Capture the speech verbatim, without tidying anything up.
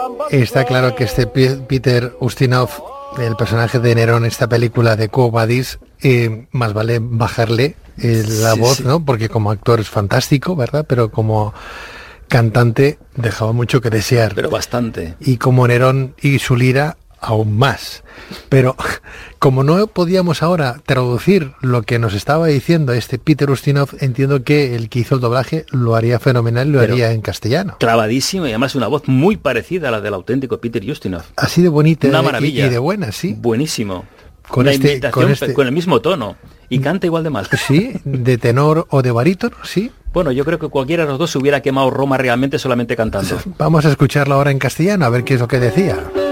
Está claro que este Peter Ustinov, el personaje de Nerón, esta película de Quo Vadis, eh, más vale bajarle eh, la sí, voz, sí. ¿no? Porque como actor es fantástico, ¿verdad? Pero como cantante dejaba mucho que desear. Pero bastante. Y como Nerón y su lira, aún más. Pero como no podíamos ahora traducir lo que nos estaba diciendo este Peter Ustinov, entiendo que el que hizo el doblaje lo haría fenomenal, lo Pero haría en castellano. Clavadísimo, y además una voz muy parecida a la del auténtico Peter Ustinov. Así de bonita. Una maravilla. Y, y de buena, sí. Buenísimo. Con una este, imitación con este... con el mismo tono. Y canta igual de mal. Sí, de tenor o de barítono, sí. Bueno, yo creo que cualquiera de los dos se hubiera quemado Roma realmente solamente cantando. Vamos a escucharlo ahora en castellano, a ver qué es lo que decía.